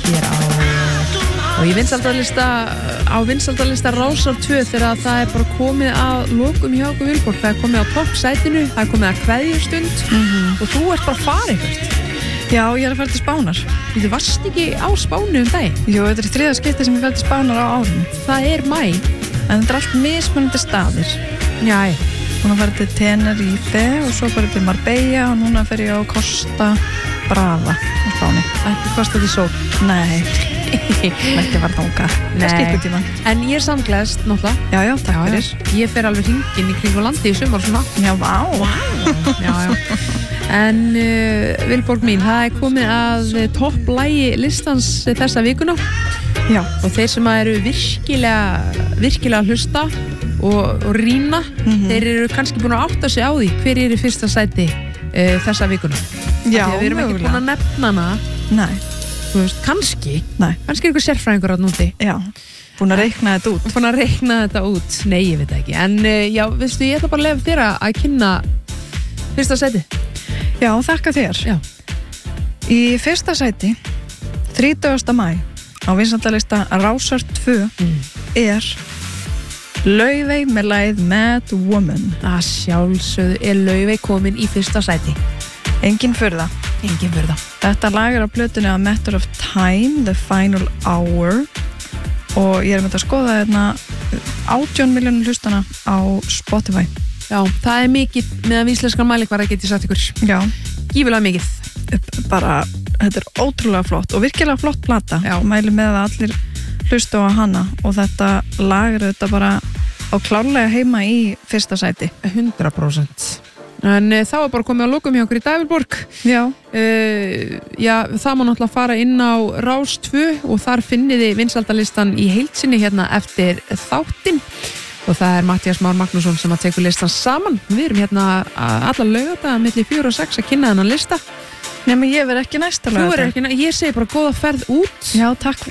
hér á í vinsældalista Rásar 2 þegar það er bara komið að lokum hjá okkur Vilborg, það er komið á toppsætinu, það er komið að kveðjustund og þú ert bara að fara eitthvað. Já, ég er að fara til Spánar. Þú varst ekki á Spáni daginn? Jú, þetta er 3. skipti sem ég fer til Spánar á árinu. Það er maí. En þetta er allt mismunandi staðir. Já. Núna fer ég til Tenerife og svo fer ég til Marbella og núna fer ég á Costa Brava á Spáni. Ekki Costa di Sol? Nei. Ekki var þánga. Nei. En ég er samgleðst, náttúrulega. Já, takk fyrir. Ég fer alveg hringinn í kringu landi í sumar svona. Já, vá. Já. En Vilborg mín, það er komið að topplægi listans þessa vikuna. Já. Og þeir sem eru virkilega að hlusta og rýna, þeir eru kannski búin að átta sig á því hver er í fyrsta sæti þessa vikuna. Já, við erum ekki búin að nefna hana. Nei. Þú veist, kannski. Nei. Kannski er einhver sérfræðingur að núti. Já. Búin að reikna þetta út. Nei, ég veit ekki. En já, veistu, ég ætla bara að leyfa þér að kynna fyrsta sæti. Já, þakka þér. Já. Í fyrsta sæti, 30. maí, á vinsældalista Rásar 2 er Laufey með lagið Mad Woman. Að sjálfsögðu er Laufey komin í fyrsta sæti. Engin furða. Þetta lag er á plötunni A Matter of Time, The Final Hour og ég er með að skoða hérna 18 milljónir hlustana á Spotify. Já, það er mikið með að íslenskan mælikvarða get ég sagt ykkur. Já. Gífulega mikið. Bara, þetta er ótrúlega flott og virkilega flott plata. Já. Mæli með að allir hlusta á hana og þetta lag er þetta bara á klárlega heima í fyrsta sæti. 100%. En þá er bara komið að lokum hjá okkur í Vilborg. Já. Já, það má náttúrulega fara inn á Rás 2 og þar finnið þið vinsældalistan í heild sinni hérna eftir þáttinn. Og það er Matthías Már Magnússon sem að tekur listan saman. Við erum hérna alla laugardaga milli 4 og 6 að kynna þennan lista. Nei, menn ég verð ekki næsta laugardag. Ég segi bara góða ferð út. Já, takk